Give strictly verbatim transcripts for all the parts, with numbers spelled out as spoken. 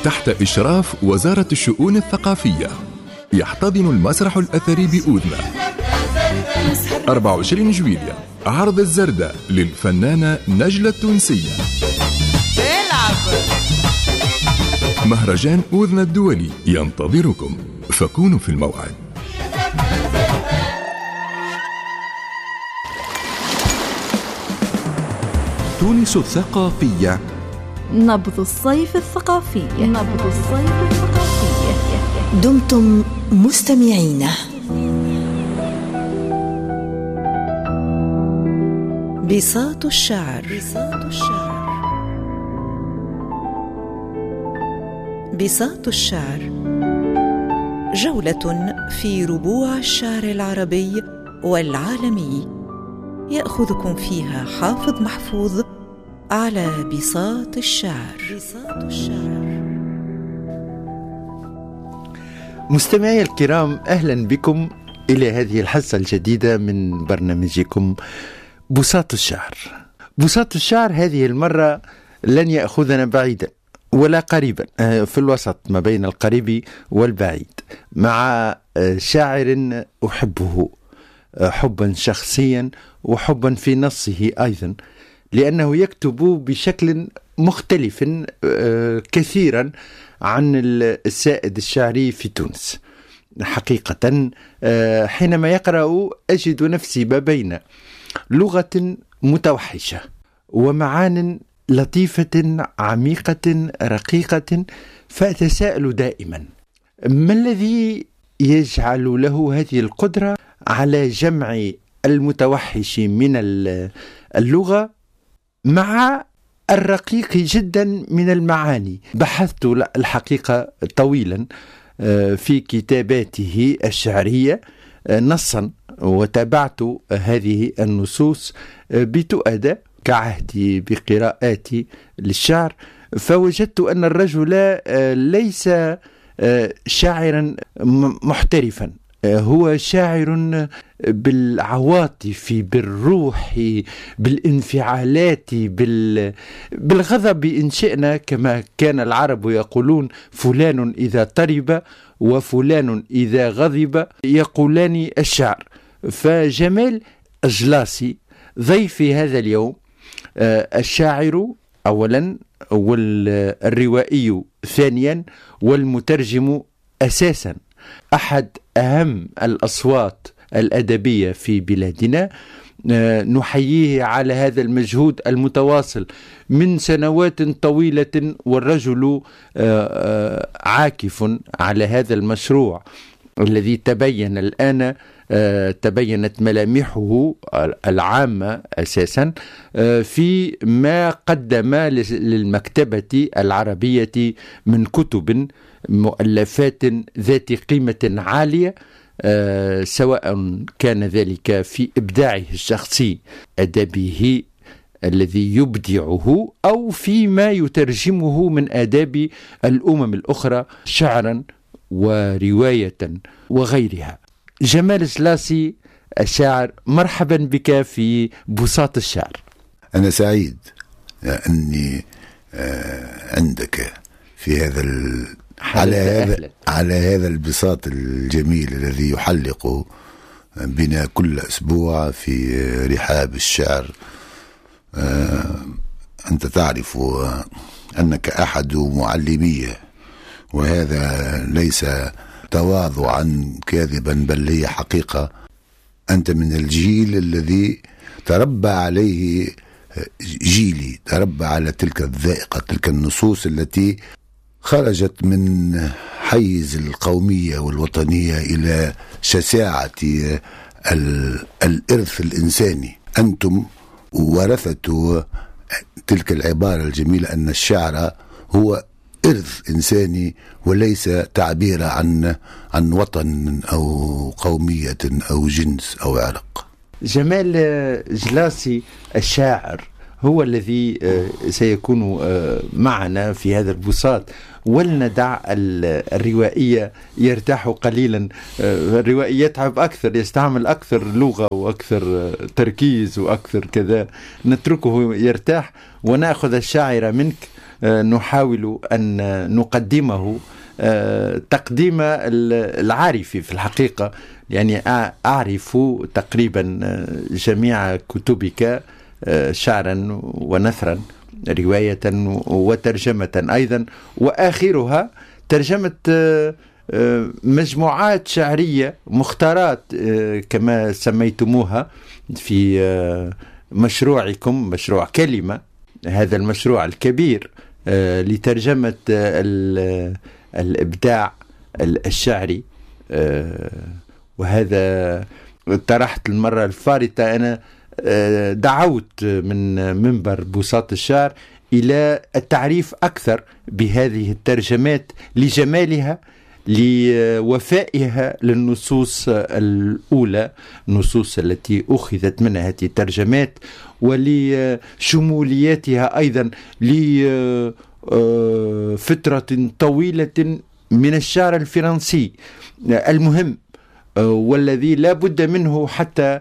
تحت إشراف وزارة الشؤون الثقافية. يحتضن المسرح الأثري بأوذنة أربعة وعشرين جويلية عرض الزردة للفنانة نجلة التونسية. مهرجان أوذنة الدولي ينتظركم، فكونوا في الموعد. تونس الثقافية، نبض الصيف الثقافي، نبض الصيف الثقافي. دمتم مستمعين. بساط الشعر، بساط الشعر، بساط الشعر، جولة في ربوع الشعر العربي والعالمي، يأخذكم فيها حافظ محفوظ على بساط الشعر. بساط الشعر. مستمعي الكرام، أهلا بكم إلى هذه الحصة الجديدة من برنامجكم بساط الشعر. بساط الشعر هذه المرة لن يأخذنا بعيدا ولا قريبا، في الوسط ما بين القريب والبعيد، مع شاعر أحبه حبا شخصيا وحبا في نصه أيضا، لأنه يكتب بشكل مختلف كثيرا عن السائد الشعري في تونس. حقيقة حينما يقرأ أجد نفسي ما بين لغة متوحشة ومعان لطيفة عميقة رقيقة، فأتساءل دائما ما الذي يجعل له هذه القدرة على جمع المتوحش من اللغة مع الرقيق جدا من المعاني. بحثت الحقيقة طويلا في كتاباته الشعرية نصا، وتابعت هذه النصوص بتؤدى كعهدي بقراءاتي للشعر، فوجدت أن الرجل ليس شاعرا محترفا، هو شاعر بالعواطف، بالروح، بالانفعالات، بالغضب إن شئنا، كما كان العرب يقولون فلان إذا طرب وفلان إذا غضب يقولان الشعر. فجمال الجلاصي ضيفي هذا اليوم، الشاعر أولا والروائي ثانيا والمترجم أساسا، أحد أهم الأصوات الأدبية في بلادنا. نحييه على هذا المجهود المتواصل من سنوات طويلة، والرجل عاكف على هذا المشروع الذي تبين الآن، تبينت ملامحه العامة أساسا في ما قدم للمكتبة العربية من كتب مؤلفات ذات قيمة عالية، سواء كان ذلك في إبداعه الشخصي، أدبه الذي يبدعه، أو فيما يترجمه من آداب الأمم الأخرى شعرا ورواية وغيرها. جمال الجلاصي الشاعر، مرحبا بك في بساط الشعر. أنا سعيد أني عندك في هذا ال... على هذا على هذا البساط الجميل الذي يحلق بنا كل أسبوع في رحاب الشعر. أنت تعرف أنك أحد معلميه، وهذا ليس تواضعا كاذبا، بل هي حقيقة. أنت من الجيل الذي تربى عليه جيلي، تربى على تلك الذائقة، تلك النصوص التي خرجت من حيز القومية والوطنية إلى شساعة الإرث الإنساني. أنتم ورثة تلك العبارة الجميلة أن الشعر هو إرث إنساني وليس تعبير عن عن وطن أو قومية أو جنس أو عرق. جمال جلاصي الشاعر هو الذي سيكون معنا في هذا البساط، ولندع الروائية يرتاح قليلا. الروائي يتعب أكثر، يستعمل أكثر لغة وأكثر تركيز وأكثر كذا، نتركه يرتاح ونأخذ الشاعر منك نحاول أن نقدمه تقديم العارف في الحقيقة، يعني أعرف تقريبا جميع كتبك شعرا ونثرا، رواية وترجمة أيضا، وآخرها ترجمة مجموعات شعرية مختارات كما سميتموها في مشروعكم، مشروع كلمة، هذا المشروع الكبير لترجمة الإبداع الشعري. وهذا طرحت المرة الفارطة، أنا دعوت من منبر بساط الشعر إلى التعريف أكثر بهذه الترجمات لجمالها، لوفائها للنصوص الأولى، النصوص التي أخذت منها هذه الترجمات، ولشمولياتها أيضا لفترة طويلة من الشعر الفرنسي المهم والذي لا بد منه حتى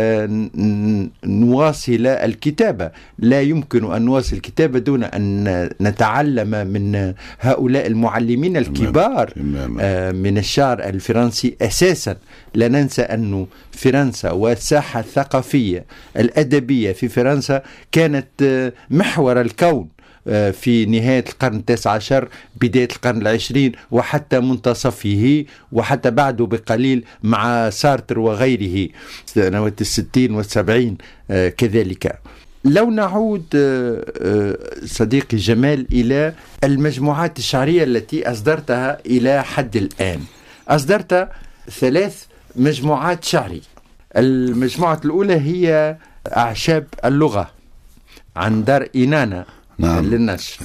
نواصل الكتابة. لا يمكن أن نواصل الكتابة دون أن نتعلم من هؤلاء المعلمين الكبار من الشعر الفرنسي أساسا. لا ننسى أن فرنسا والساحة الثقافية الأدبية في فرنسا كانت محور الكون في نهاية القرن التاسع عشر، بداية القرن العشرين، وحتى منتصفه، وحتى بعده بقليل مع سارتر وغيره سنوات الستين والسبعين كذلك. لو نعود صديقي جمال إلى المجموعات الشعرية التي أصدرتها إلى حد الآن، أصدرت ثلاث مجموعات شعرية. المجموعة الأولى هي أعشاب اللغة عن دار إنانا نعم. للنشر،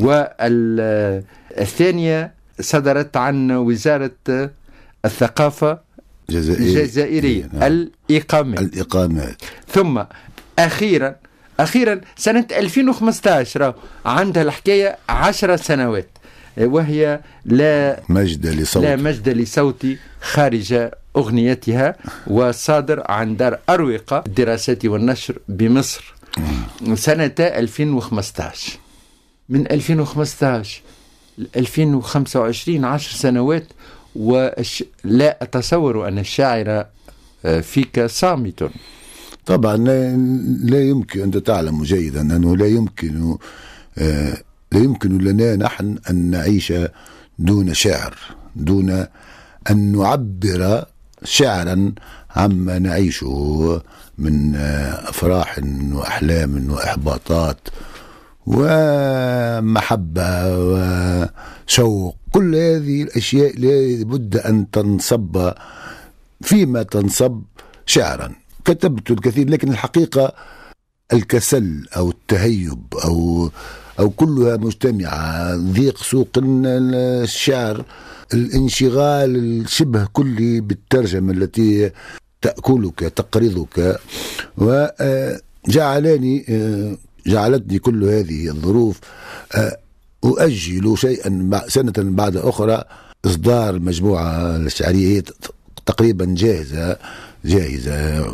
والثانية صدرت عن وزارة الثقافة الجزائرية نعم. الإقامات. الإقامات ثم أخيرا أخيرا سنة ألفين وخمسة عشر عندها الحكاية عشر سنوات، وهي لا مجد لصوتي لا مجد لصوتي خارج أغنيتها، وصادر عن دار أروقة الدراسات والنشر بمصر سنة ألفين وخمسة عشر. من ألفين وخمسة عشر ل ألفين وخمسة وعشرين عشر سنوات، ولا أتصور أن الشاعر فيك صامت. طبعا لا يمكن، أنت تعلم جيدا أنه لا يمكن لا يمكن لنا نحن أن نعيش دون شعر، دون أن نعبر شعرا عما نعيشه من أفراح وأحلام وإحباطات ومحبة وشوق. كل هذه الأشياء لا بد أن تنصب فيما تنصب شعرا. كتبت الكثير، لكن الحقيقة الكسل أو التهيب أو أو كلها مجتمعة، ضيق سوق الشعر، الانشغال الشبه كلي بالترجمة التي تأكلك تقرضك، وجعلني جعلتني كل هذه الظروف أؤجل شيئا سنة بعد أخرى إصدار المجموعة الشعرية. هي تقريبا جاهزة جاهزة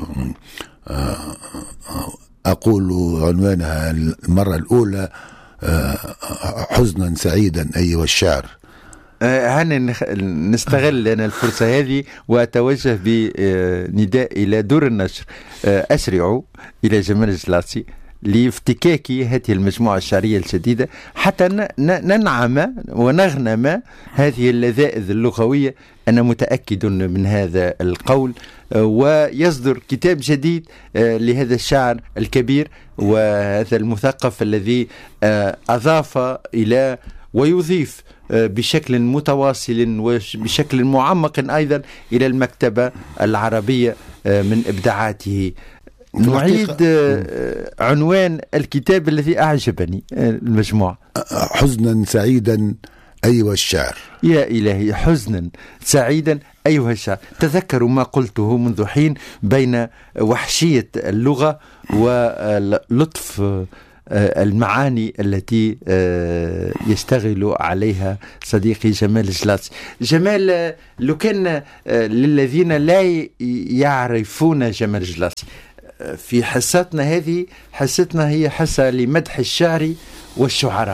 أقول عنوانها المرة الأولى حزنا سعيدا أيها الشعر. هنا نستغل أنا الفرصة هذه وأتوجه بنداء إلى دور النشر، أسرعوا إلى جمال الجلاسي لافتكاك هذه المجموعة الشعرية الجديدة حتى ننعم ونغنم هذه اللذائذ اللغوية. أنا متأكد من هذا القول، ويصدر كتاب جديد لهذا الشاعر الكبير وهذا المثقف الذي أضاف إلى ويضيف بشكل متواصل وبشكل معمق أيضا إلى المكتبة العربية من إبداعاته. نعيد عنوان الكتاب الذي أعجبني المجموعة، حزنا سعيدا أيها الشعر. يا إلهي، حزنا سعيدا أيها الشعر. تذكروا ما قلته منذ حين بين وحشية اللغة ولطف المعاني التي يشتغل عليها صديقي جمال الجلاسي. جمال، لو كان للذين لا يعرفون جمال الجلاسي، في حصتنا هذه، حصتنا هي حصة لمدح الشعر والشعراء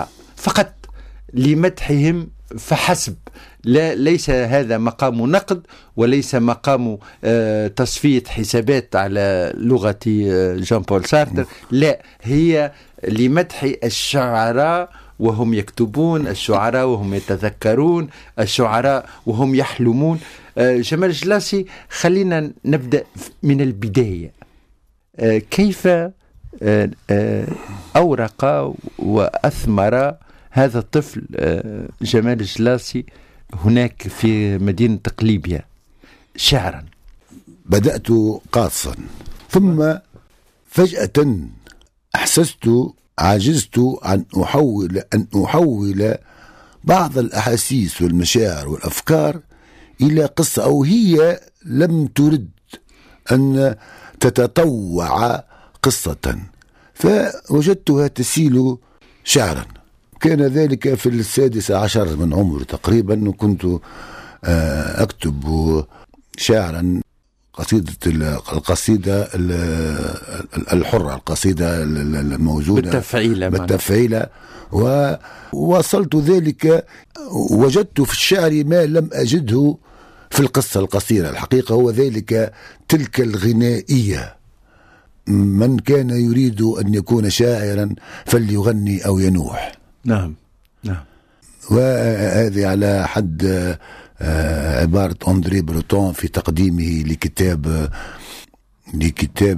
فقط لمدحهم فحسب. لا، ليس هذا مقام نقد وليس مقام آه تصفية حسابات على لغة آه جان بول سارتر، لا، هي لمدح الشعراء وهم يكتبون، الشعراء وهم يتذكرون، الشعراء وهم يحلمون. آه جمال جلاسي، خلينا نبدأ من البداية. آه كيف آه آه أورق وأثمر هذا الطفل آه جمال جلاسي هناك في مدينة قليبية شعرا؟ بدأت قاصا، ثم فجأة أحسست عجزت عن أحول أن أحول بعض الأحاسيس والمشاعر والأفكار إلى قصة، أو هي لم ترد أن تتطوع قصة، فوجدتها تسيل شعرا. كان ذلك في السادس عشر من عمر تقريبا، وكنت أكتب شعرا، قصيدة القصيدة الحرة، القصيدة الموجودة بالتفعيلة بالتفعيلة ووصلت ذلك. وجدت في الشعر ما لم أجده في القصة القصيرة. الحقيقة هو ذلك تلك الغنائية. من كان يريد أن يكون شاعرا فليغني أو ينوح. نعم نعم. وهذه على حد عبارة أندري بروتون في تقديمه لكتاب لكتاب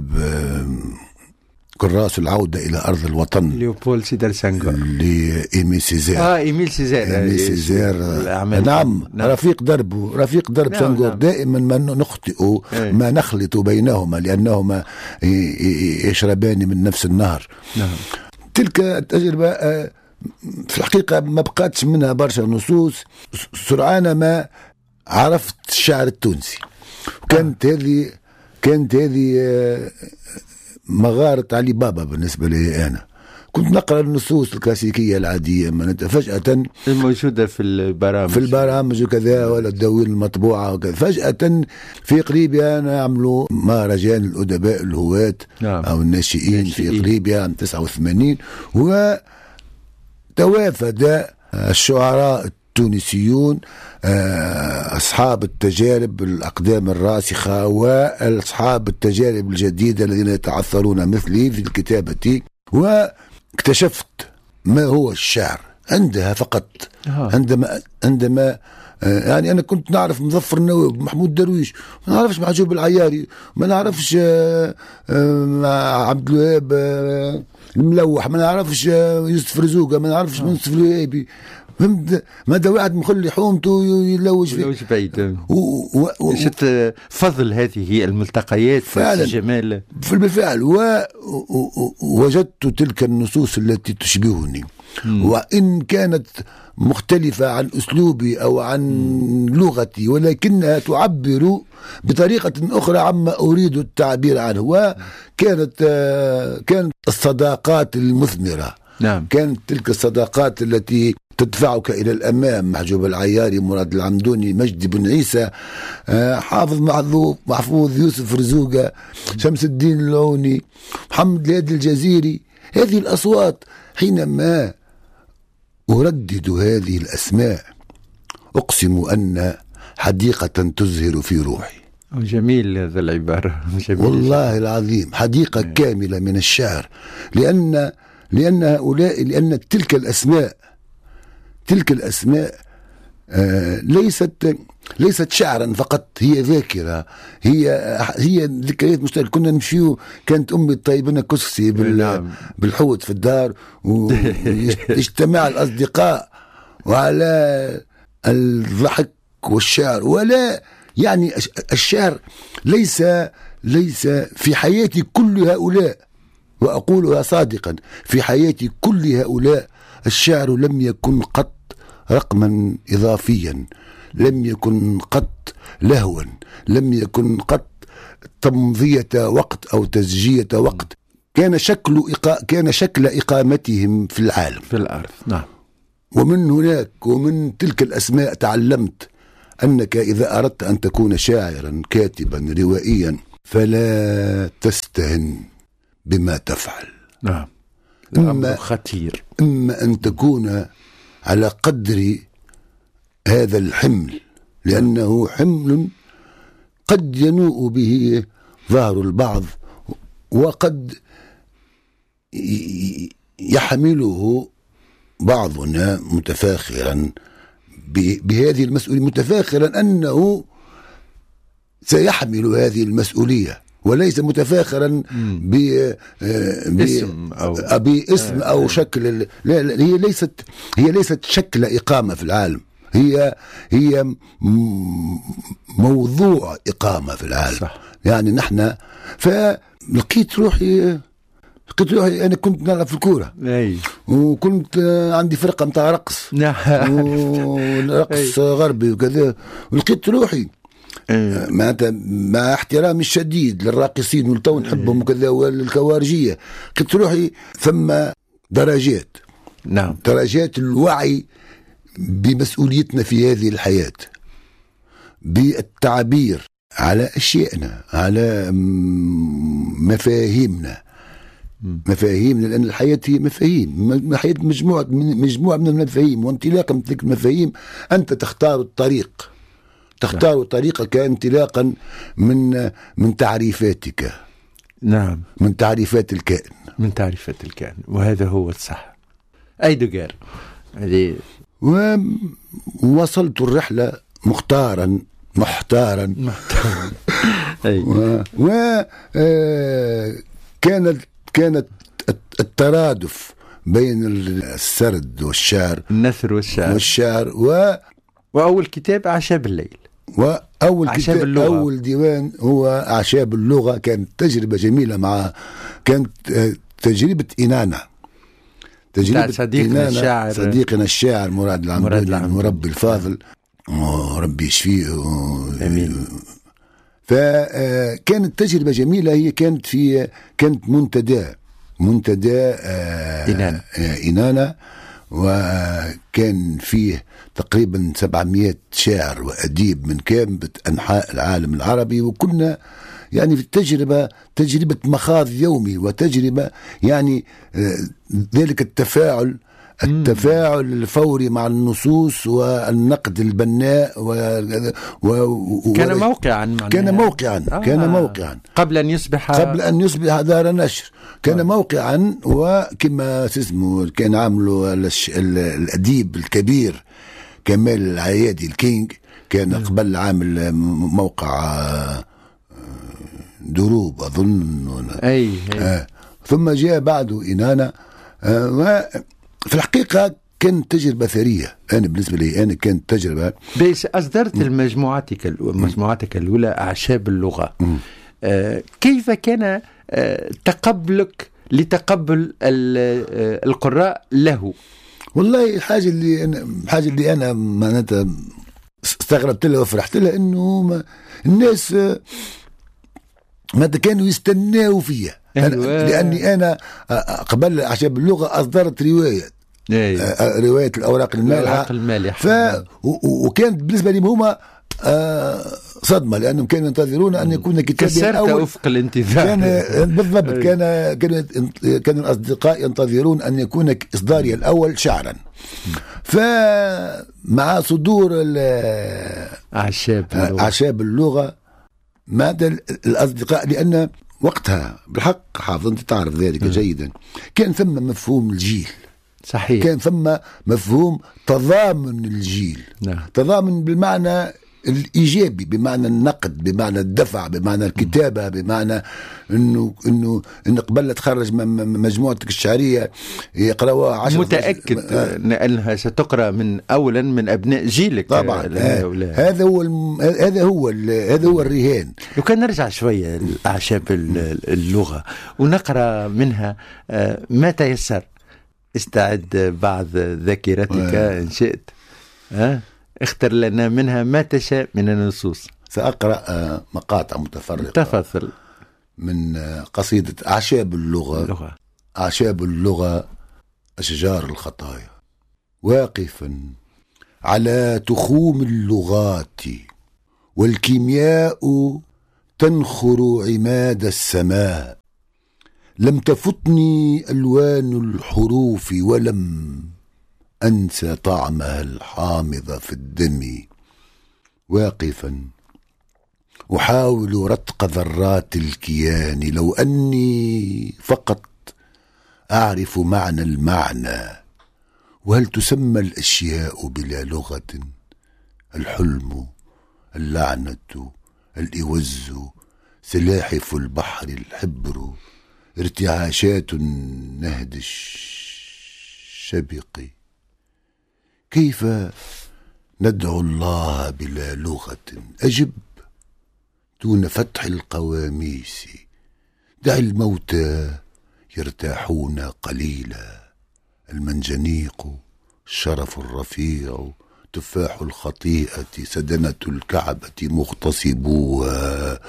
كراس العودة إلى أرض الوطن ليوبول سيدر سانغور لإيميل سيزير. آه إيميل سيزير إيميل سيزير نعم. نعم رفيق درب رفيق درب نعم سانغور. نعم. دائما ما نخطئ ايه. ما نخلط بينهما لأنهما يشربان من نفس النهر. نعم. تلك التجربة في الحقيقة ما بقاتش منها برشا نصوص. سرعان ما عرفت الشعر التونسي، وكانت آه. هذه كانت هذه مغارة علي بابا بالنسبة لي. أنا كنت نقرأ النصوص الكلاسيكية العادية، من فجأة الموجودة في البرامج في البرامج وكذا، ولا الدواوين المطبوعة وكذا، فجأة في قليبيا نعملوا مهرجان الأدباء الهواة نعم. أو الناشئين في قليبيا عام تسعة وثمانين، وتوافد الشعراء التونسيون أصحاب التجارب الأقدام الراسخة وأصحاب التجارب الجديدة الذين يتعثرون مثلي في الكتابة، واكتشفت ما هو الشعر عندها فقط. عندما عندما يعني أنا كنت نعرف مظفر النووي، محمود درويش، ما نعرفش محجوب العياري، ما نعرفش عبد الوهاب الملوح، ما نعرفش يوسف رزوقة، ما نعرفش منصف الوهابي. فهمت؟ ماذا واحد مخلي حومته يلوج فيه يلوج بعيد. شت فضل هذه الملتقيات في جمال بالفعل. ووجدت تلك النصوص التي تشبهني، م. وإن كانت مختلفة عن أسلوبي أو عن م. لغتي، ولكنها تعبر بطريقة أخرى عما أريد التعبير عنه. وكانت كانت الصداقات المثمرة. نعم. كانت تلك الصداقات التي تدفعك إلى الأمام. محجوب العياري، مراد العمدوني، مجدي بن عيسى، حافظ محفوظ، يوسف رزوقة، شمس الدين اللوني، محمد الهادي الجزيري. هذه الأصوات حينما أردد هذه الأسماء أقسم أن حديقة تزهر في روحي. جميل هذا العبارة، جميل. والله العظيم حديقة كاملة من الشعر، لأن لأن هؤلاء لأن تلك الأسماء تلك الأسماء آه ليست ليست شعرا فقط، هي ذاكرة، هي هي ذكريات مشتركة. كنا نمشيو، كانت أمي طيبنا كسكسي بالحوت في الدار، ويجتمع الأصدقاء وعلى الضحك والشعر. ولا يعني الشعر ليس ليس في حياتي كل هؤلاء، وأقولها صادقا، في حياتي كل هؤلاء الشعر لم يكن قط رقما إضافيا، لم يكن قط لهوا، لم يكن قط تمضية وقت أو تسجية وقت. كان شكل إقا... كان شكل إقامتهم في العالم، في الأرض. نعم. ومن هناك ومن تلك الأسماء تعلمت أنك إذا أردت أن تكون شاعرا كاتبا روائيا فلا تستهن بما تفعل. نعم. إما خطير، إما أن تكون على قدر هذا الحمل، لأنه حمل قد ينوء به ظهر البعض، وقد يحمله بعضنا متفاخرا بهذه المسؤولية، متفاخرا أنه سيحمل هذه المسؤولية، وليس متفاخرا باسم أو, باسم أو شكل. لا لا، هي ليست هي ليست شكل إقامة في العالم، هي هي موضوع إقامة في العالم. صح. يعني نحن فلقيت روحي لقيت روحي أنا كنت نلعب في الكورة، وكنت عندي فرقة متاع رقص ورقص غربي وكذا، ولقيت روحي معناتها مع احترامي الشديد للراقصين والتو نحبهم وكذا والكوارجية، لقيت روحي ثم درجات. نعم. درجات الوعي بمسؤوليتنا في هذه الحياة، بالتعبير على أشيائنا، على مفاهيمنا مفاهيمنا لأن الحياة هي مفاهيم، الحياة مجموعة من مجموعة من المفاهيم، وانطلاقا من تلك المفاهيم أنت تختار الطريق، تختار طريقك انطلاقا من من تعريفاتك. نعم. من تعريفات الكائن، من تعريفات الكائن، وهذا هو الصح. أيدغار هذه. ووصلت الرحلة مختارا محتارا وكانت كانت الترادف بين السرد والشعر، النثر والشعر والشعر و وأول كتاب أعشاب الليل، وأول كتاب اللغة. أول ديوان هو أعشاب اللغة. كانت تجربة جميلة، مع كانت تجربة إنانا، تجربة صديقنا الشاعر صديقنا الشاعر مراد العمدوني المربي الفاضل وربي يشفيه. آمين. فكانت تجربة جميلة. هي كانت في كانت منتدى منتدى إنانا. إنانا، وكان فيه تقريبا سبعمائة شاعر وأديب من كافة أنحاء العالم العربي، وكنا يعني في التجربة تجربة مخاض يومي، وتجربة يعني ذلك التفاعل التفاعل الفوري مع النصوص والنقد البناء و... و... و... كان موقعا كان موقعا آه. كان موقعا قبل أن يصبح قبل أن يصبح دار نشر. كان آه. موقعا، وكما اسمه كان عامله الأديب الكبير كمال العيادي الكينج، كان م. قبل عامل موقع دروب أظن. أي, أي. آه. ثم جاء بعده إنانا. آه. و في الحقيقة كانت تجربة ثرية. أنا بالنسبة لي أنا كانت تجربة. بس أصدرت المجموعتك مجموعتك الأولى أعشاب اللغة. آه كيف كان آه تقبلك لتقبل القراء له؟ والله الحاجة اللي أنا الحاجة اللي أنا معناتها استغربت لها وفرحت لها إنه الناس ماذا كانوا يستناوا فيها. أنا لأني أنا قبل أعشاب اللغة أصدرت رواية أيه. رواية الأوراق المالحة, المالحة. ف... وكانت بالنسبة لي هما صدمة، لأنهم كانوا ينتظرون أن يكون كتابي الأول وفق الانتظار. كان بالضبط كان كان كان الأصدقاء ينتظرون أن يكون إصداري الأول شعرا. فمع صدور أعشاب أعشاب اللغة ماذا الأصدقاء، لأن وقتها بالحق حافظ أنت تعرف ذلك م. جيدا، كان ثم مفهوم الجيل. صحيح. كان ثم مفهوم تضامن الجيل. نعم. تضامن بالمعنى الإيجابي، بمعنى النقد، بمعنى الدفع، بمعنى الكتابة، بمعنى إنه إنه إن قبل تخرج مجموعتك الشعرية يقرأوها عشرة. متأكد آه. أنها ستقرأ من أولا من أبناء جيلك. طبعا. آه. هذا هو الم... هذا هو ال... هذا هو الرهان. لو كان نرجع شوية لأعشاب اللغة ونقرأ منها ما تيسر، استعد بعض ذاكرتك آه. إن شئت. ها اختر لنا منها ما تشاء من النصوص. سأقرأ مقاطع متفرقة. تفضل. من قصيدة أعشاب اللغة. اللغة. أعشاب اللغة أشجار الخطايا، واقفا على تخوم اللغات والكيمياء تنخر عماد السماء، لم تفتني ألوان الحروف ولم أنسى طعمها الحامض في الدم. واقفا أحاول رتق ذرات الكيان، لو أني فقط أعرف معنى المعنى. وهل تسمى الأشياء بلا لغة؟ الحلم، اللعنة، الإوز، سلاحف البحر، الحبر، ارتعاشات النهد الشبق. كيف ندعو الله بلا لغة؟ أجب دون فتح القواميس. دع الموتى يرتاحون قليلا. المنجنيق، الشرف الرفيع، تفاح الخطيئة، سدنة الكعبة، مغتصبوها.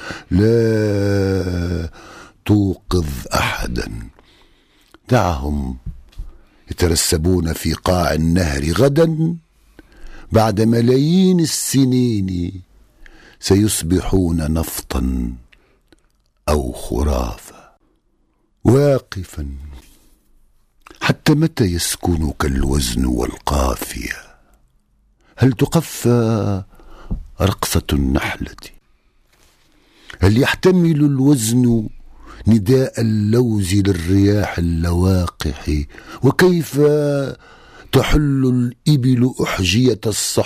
لا توقظ أحدا، دعهم يترسبون في قاع النهر. غدا بعد ملايين السنين سيصبحون نفطا أو خرافة. واقفا حتى متى يسكنك الوزن والقافية؟ هل تقفى رقصة النحلة؟ هل يحتمل الوزن نداء اللوز للرياح اللواقح؟ وكيف تحل الإبل أحجية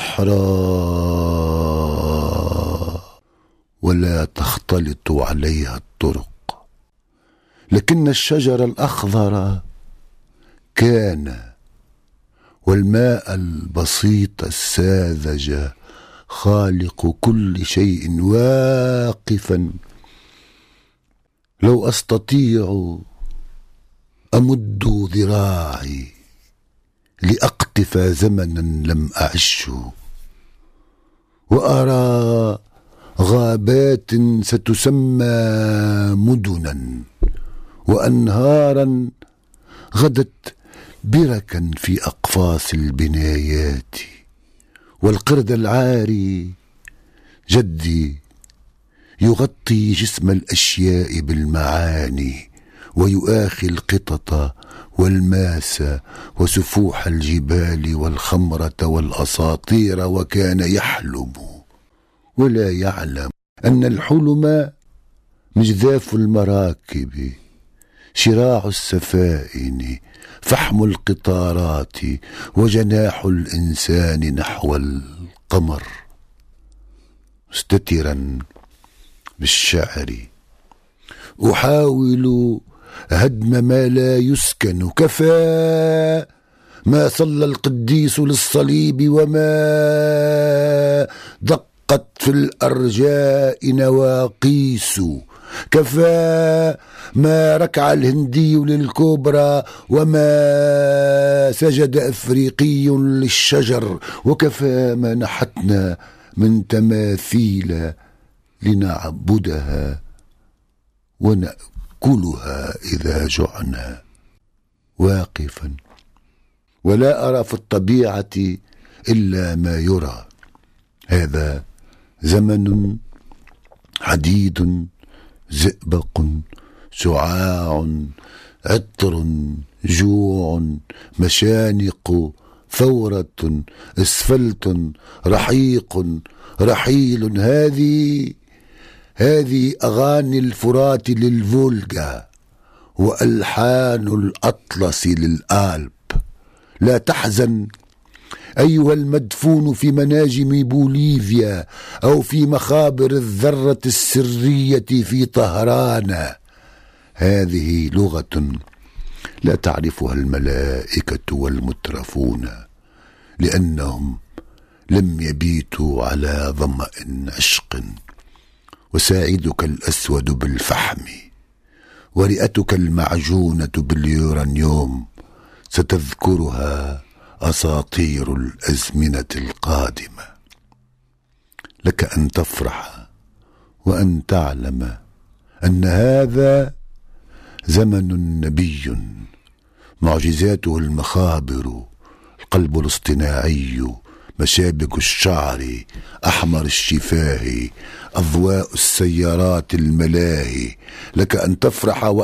الصحراء ولا تختلط عليها الطرق؟ لكن الشجر الأخضر كان، والماء البسيط الساذج خالق كل شيء. واقفا لو أستطيع أمد ذراعي لأقطف زمنا لم أعشه، وأرى غابات ستسمى مدنا، وأنهارا غدت بركا في أقفاص البنايات. والقرد العاري جدي يغطي جسم الأشياء بالمعاني، ويؤاخي القطط والماس وسفوح الجبال والخمرة والأساطير، وكان يحلم ولا يعلم أن الحلم مجذاف المراكب، شراع السفائن، فحم القطارات، وجناح الإنسان نحو القمر. مستترا بالشعر أحاول هدم ما لا يسكن. كفى ما صلى القديس للصليب، وما دقت في الأرجاء نواقيس. كفى ما ركع الهندي للكوبرا، وما سجد أفريقي للشجر. وكفى ما نحتنا من تماثيل لنعبدها ونأكلها إذا جعنا. واقفا ولا أرى في الطبيعة إلا ما يرى. هذا زمن حديد، زئبق، شعاع، عطر، جوع، مشانق، ثورة، اسفلت، رحيق، رحيل. هذه هذه أغاني الفرات للفولغا، وألحان الأطلس للآلب. لا تحزن أيها المدفون في مناجم بوليفيا، أو في مخابر الذرة السرية في طهران. هذه لغة لا تعرفها الملائكة والمترفون، لأنهم لم يبيتوا على ظمأ عشق. وساعدك الأسود بالفحم، ورئتك المعجونة باليورانيوم، ستذكرها أساطير الأزمنة القادمة. لك أن تفرح وأن تعلم أن هذا زمن نبي، معجزاته المخابر، القلب الاصطناعي، مشابك الشعر، أحمر الشفاه، أضواء السيارات الملاهي. لك أن تفرح